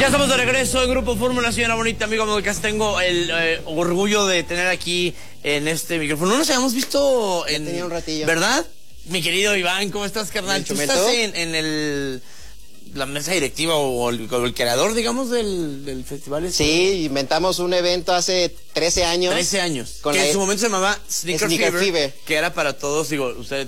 Ya estamos de regreso en Grupo Fórmula, señora bonita, amigo Modcast. Tengo el orgullo de tener aquí en este micrófono. No nos habíamos visto en... Ya tenía un ratillo. ¿Verdad? Mi querido Iván, ¿cómo estás, carnal? ¿Tú estás en la mesa directiva o el creador, digamos, del festival? Sí, inventamos un evento hace 13 años. 13 años. Que en su momento se llamaba Sneaker Fever, que era para todos. Digo, usted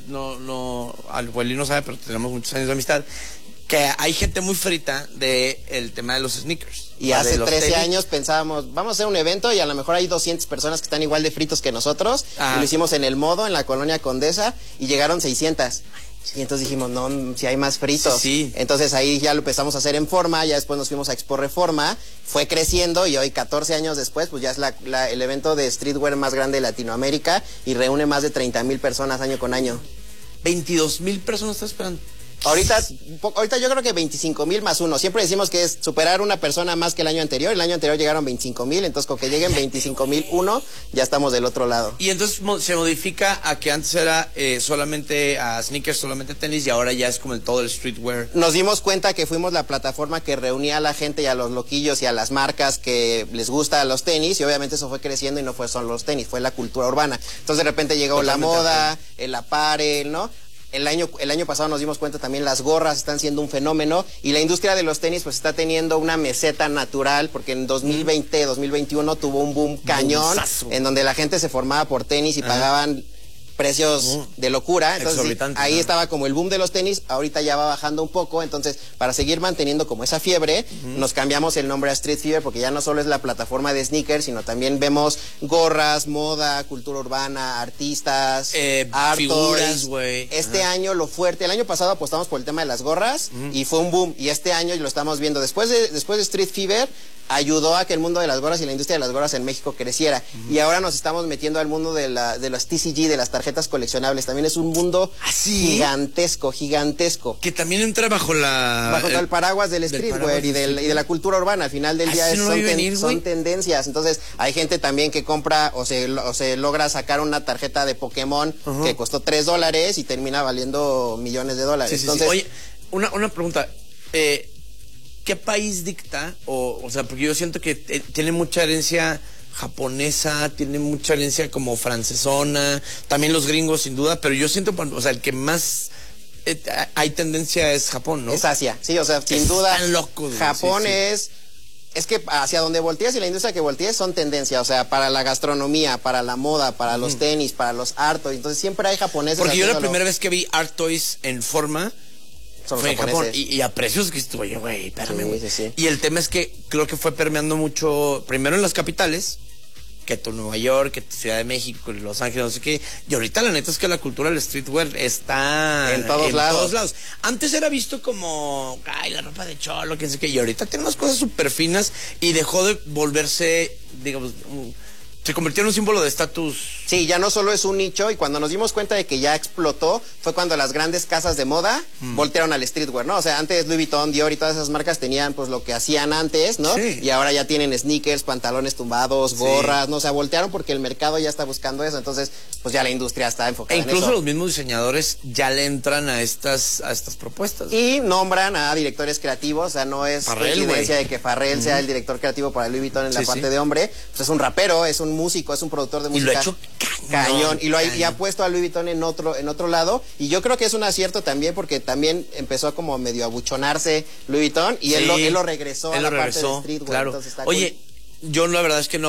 no sabe, pero tenemos muchos años de amistad. Que hay gente muy frita del tema de los sneakers. Y hace 13 años pensábamos, vamos a hacer un evento y a lo mejor hay 200 personas que están igual de fritos que nosotros. Y lo hicimos en El Modo, en la Colonia Condesa, y llegaron 600. Y entonces dijimos, no, si hay más fritos. Sí. Entonces ahí ya lo empezamos a hacer en Forma, ya después nos fuimos a Expo Reforma, fue creciendo y hoy 14 años después, pues ya es el evento de streetwear más grande de Latinoamérica y reúne más de 30,000 personas año con año. 22,000 personas están esperando. Ahorita yo creo que 25,000 más uno. Siempre decimos que es superar una persona más que el año anterior. El año anterior llegaron 25,000, entonces con que lleguen 25,001 ya estamos del otro lado. Y entonces se modifica a que antes era solamente a sneakers, solamente tenis, y ahora ya es como todo el streetwear. Nos dimos cuenta que fuimos la plataforma que reunía a la gente y a los loquillos y a las marcas que les gusta los tenis, y obviamente eso fue creciendo y no fue solo los tenis, fue la cultura urbana. Entonces de repente llegó la moda, el apparel, ¿no? El año pasado nos dimos cuenta también las gorras están siendo un fenómeno y la industria de los tenis pues está teniendo una meseta natural porque en 2020, 2021 tuvo un boom cañón en donde la gente se formaba por tenis y pagaban precios de locura. Entonces ahí estaba como el boom de los tenis, ahorita ya va bajando un poco, entonces para seguir manteniendo como esa fiebre, nos cambiamos el nombre a Street Fever porque ya no solo es la plataforma de sneakers, sino también vemos gorras, moda, cultura urbana, artistas, figuras, güey. Este año lo fuerte, el año pasado apostamos por el tema de las gorras y fue un boom, y este año lo estamos viendo, después de Street Fever, ayudó a que el mundo de las gorras y la industria de las gorras en México creciera. Y ahora nos estamos metiendo al mundo de las TCG, de las tarjetas coleccionables. También es un mundo gigantesco. Que también entra bajo todo el paraguas del streetwear y de la cultura urbana. Al final del día son tendencias. Entonces hay gente también que compra o se logra sacar una tarjeta de Pokémon que costó $3 y termina valiendo millones de dólares. Entonces, oye, una pregunta. ¿Qué país dicta? O sea, porque yo siento que tiene mucha herencia japonesa, tiene mucha herencia como francesona, también los gringos sin duda, pero yo siento, o sea, el que más hay tendencia es Japón, ¿no? Es Asia, sí, o sea, sin duda. Están locos. Japón es que hacia donde voltees y la industria que voltees son tendencia, o sea, para la gastronomía, para la moda, para los tenis, para los art toys, entonces siempre hay japoneses. Porque yo la primera vez que vi art toys en Forma fue en Japón y a precios que estuvo yo, güey, espérame, güey. Sí. Y el tema es que creo que fue permeando mucho, primero en las capitales, que tu Nueva York, que tu Ciudad de México, Los Ángeles, no sé qué. Y ahorita la neta es que la cultura del streetwear está en todos lados. Antes era visto como, ay, la ropa de cholo, que sé qué. Y ahorita tiene unas cosas súper finas y dejó de volverse, digamos, se convirtió en un símbolo de estatus. Sí, ya no solo es un nicho, y cuando nos dimos cuenta de que ya explotó, fue cuando las grandes casas de moda voltearon al streetwear, ¿no? O sea, antes Louis Vuitton, Dior y todas esas marcas tenían pues lo que hacían antes, ¿no? Sí. Y ahora ya tienen sneakers, pantalones tumbados, gorras, ¿no? O sea, voltearon porque el mercado ya está buscando eso, entonces pues ya la industria está enfocada en eso. Incluso los mismos diseñadores ya le entran a estas propuestas. Y nombran a directores creativos, o sea, no es coincidencia de que Farrell sea el director creativo para Louis Vuitton en la parte de hombre, pues es un rapero, es un músico, es un productor de música. Y lo ha hecho cañón. Y ha puesto a Louis Vuitton en otro lado. Y yo creo que es un acierto también porque también empezó como medio a abuchonarse Louis Vuitton y él lo regresó a la parte de streetwear. Claro. Entonces está Oye, yo la verdad es que no